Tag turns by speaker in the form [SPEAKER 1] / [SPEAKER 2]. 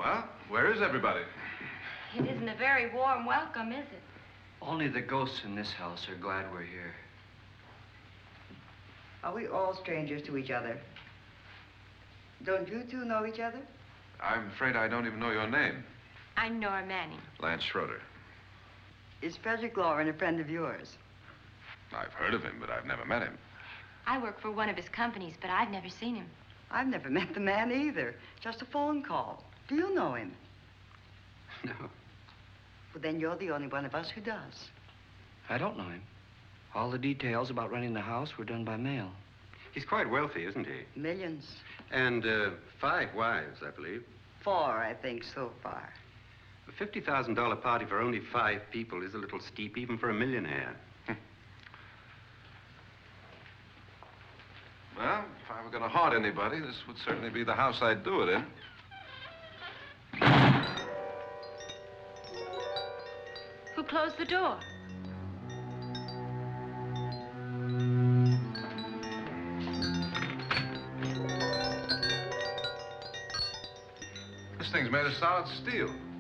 [SPEAKER 1] Well, where is everybody?
[SPEAKER 2] It isn't a very warm welcome, is it?
[SPEAKER 3] Only the ghosts in this house are glad we're here.
[SPEAKER 4] Are we all strangers to each other? Don't you two know each other?
[SPEAKER 1] I'm afraid I don't even know your name.
[SPEAKER 2] I'm Nora Manning.
[SPEAKER 1] Lance Schroeder.
[SPEAKER 4] Is Frederick Loren a friend of yours?
[SPEAKER 1] I've heard of him, but I've never met him.
[SPEAKER 2] I work for one of his companies, but I've never seen him.
[SPEAKER 4] I've never met the man either. Just a phone call. Do you know him?
[SPEAKER 3] No,
[SPEAKER 4] Well, then you're the only one of us who does.
[SPEAKER 3] I don't know him. All the details about running the house were done by mail.
[SPEAKER 5] He's quite wealthy, isn't he?
[SPEAKER 4] Millions.
[SPEAKER 5] And 5 wives, I believe.
[SPEAKER 4] 4, I think, so far.
[SPEAKER 5] A $50,000 party for only 5 people is a little steep, even for a millionaire.
[SPEAKER 1] Well, if I were going to haunt anybody, this would certainly be the house I'd do it in.
[SPEAKER 2] Who closed the door?
[SPEAKER 1] This thing's made of solid steel.